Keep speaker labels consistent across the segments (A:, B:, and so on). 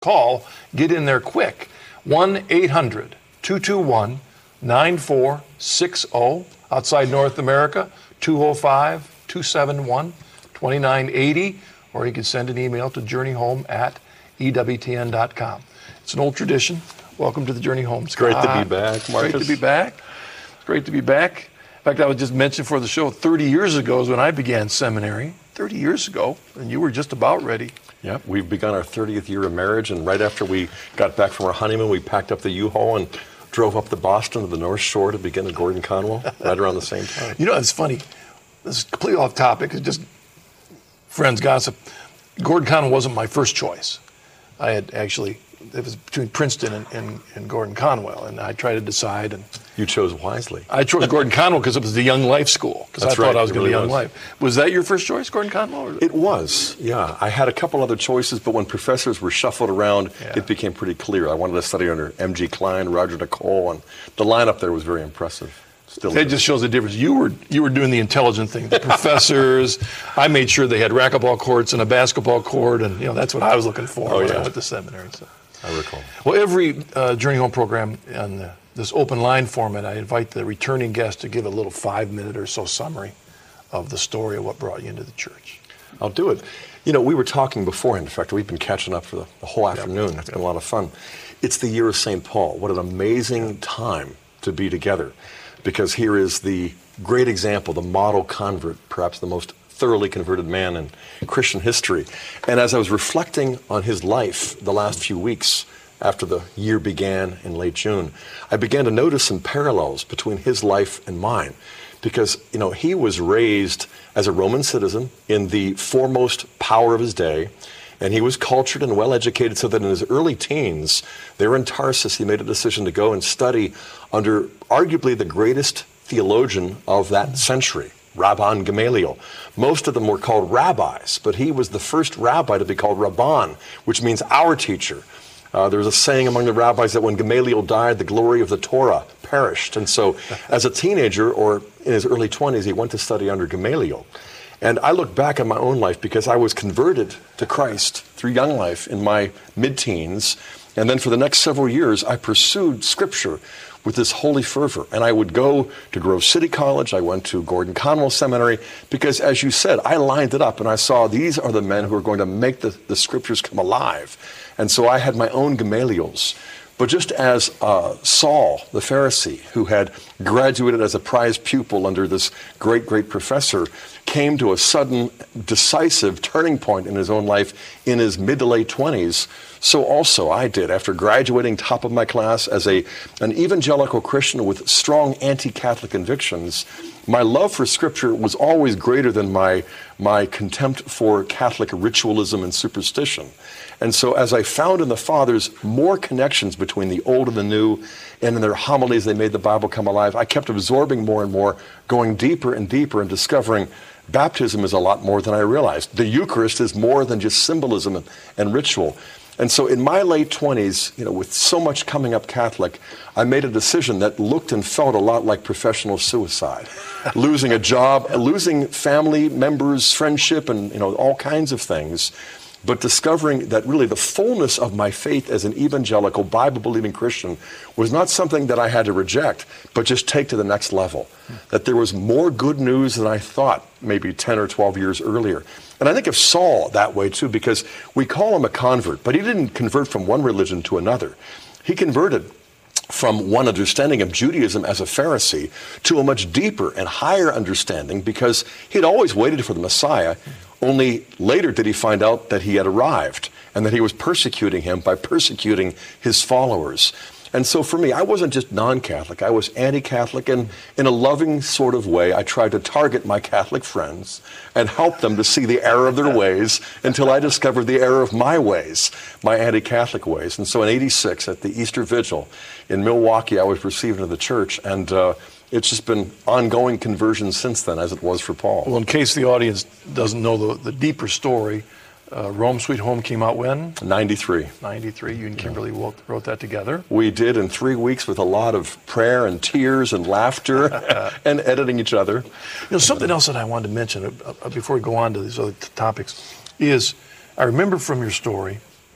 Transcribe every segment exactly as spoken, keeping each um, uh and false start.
A: Call, get in there quick. one eight hundred two two one nine four six zero. Outside North America, two oh five two seven one two nine eight zero. Or you can send an email to journeyhome at E W T N dot com. It's an old tradition. Welcome to the Journey Home, Scott.
B: Great to be back, Marcus.
A: Great to be back. It's great to be back. In fact, I was just mentioned for the show, thirty years ago is when I began seminary. thirty years ago, and you were just about ready.
B: Yeah, we've begun our thirtieth year of marriage, and right after we got back from our honeymoon, we packed up the U-Haul and drove up to Boston to the North Shore to begin at Gordon Conwell right around the same time.
A: You know, it's funny. This is completely off topic. It's just friends gossip. Gordon Conwell wasn't my first choice. I had actually, it was between Princeton and, and, and Gordon Conwell, and I tried to decide. And
B: you chose wisely.
A: I chose Gordon Conwell because it was the Young Life School, because I
B: That's
A: thought
B: right,
A: I was
B: it
A: going to be
B: really
A: Young
B: was.
A: Life. Was that your first choice, Gordon Conwell? Or?
B: It was, yeah. I had a couple other choices, but when professors were shuffled around,
A: Yeah.
B: it became pretty clear. I wanted to study under M G Klein, Roger Nicole, and the lineup there was very impressive. Still
A: That
B: is.
A: just shows the difference. You were you were doing the intelligent thing. The professors, I made sure they had racquetball courts and a basketball court, and you know that's what I was looking for
B: Oh,
A: when
B: yeah.
A: I went to seminary. So.
B: I recall.
A: Well, every uh, Journey Home program on the, this open line format, I invite the returning guest to give a little five-minute or so summary of the story of what brought you into the church.
B: I'll do it. You know, we were talking beforehand. In fact, we've been catching up for the, the whole afternoon. It's been a lot of fun. It's the year of Saint Paul. What an amazing time to be together, because here is the great example, the model convert, perhaps the most thoroughly converted man in Christian history. And as I was reflecting on his life the last few weeks after the year began in late June, I began to notice some parallels between his life and mine. Because, you know, he was raised as a Roman citizen in the foremost power of his day, and he was cultured and well-educated so that in his early teens, there in Tarsus, he made a decision to go and study under arguably the greatest theologian of that century, Rabban Gamaliel. Most of them were called rabbis, but he was the first rabbi to be called Rabban, which means our teacher. Uh, there was a saying among the rabbis that when Gamaliel died, the glory of the Torah perished. And so as a teenager or in his early twenties, he went to study under Gamaliel. And I look back at my own life because I was converted to Christ through Young Life in my mid-teens. And then for the next several years, I pursued Scripture with this holy fervor. And I would go to Grove City College. I went to Gordon Conwell Seminary because, as you said, I lined it up and I saw these are the men who are going to make the, the Scriptures come alive. And so I had my own Gamaliels. But just as uh, Saul, the Pharisee, who had graduated as a prize pupil under this great, great professor, came to a sudden, decisive turning point in his own life in his mid to late twenties, so also I did. After graduating top of my class as a an evangelical Christian with strong anti-Catholic convictions, my love for Scripture was always greater than my, my contempt for Catholic ritualism and superstition. And so as I found in the Fathers more connections between the old and the new, and in their homilies they made the Bible come alive, I kept absorbing more and more, going deeper and deeper and discovering baptism is a lot more than I realized. The Eucharist is more than just symbolism and, and ritual. And so in my late twenties, you know, with so much coming up Catholic, I made a decision that looked and felt a lot like professional suicide. Losing a job, losing family members, friendship, and, you know, all kinds of things. But discovering that really the fullness of my faith as an evangelical, Bible-believing Christian was not something that I had to reject, but just take to the next level. That there was more good news than I thought maybe ten or twelve years earlier. And I think of Saul that way too, because we call him a convert, but he didn't convert from one religion to another. He converted from one understanding of Judaism as a Pharisee to a much deeper and higher understanding, because he'd always waited for the Messiah. Only later did he find out that he had arrived and that he was persecuting him by persecuting his followers. And so for me, I wasn't just non-Catholic. I was anti-Catholic, and in a loving sort of way, I tried to target my Catholic friends and help them to see the error of their ways until I discovered the error of my ways, my anti-Catholic ways. And so in eighty-six, at the Easter Vigil in Milwaukee, I was received into the church, and uh, it's just been ongoing conversion since then, as it was for Paul.
A: Well, in case the audience doesn't know the, the deeper story, uh, Rome Sweet Home came out when?
B: ninety-three.
A: ninety-three. You and Kimberly wrote, wrote that together.
B: We did in three weeks with a lot of prayer and tears and laughter and editing each other.
A: You know, something else that I wanted to mention uh, uh, before we go on to these other t- topics is, I remember from your story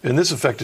A: And this affected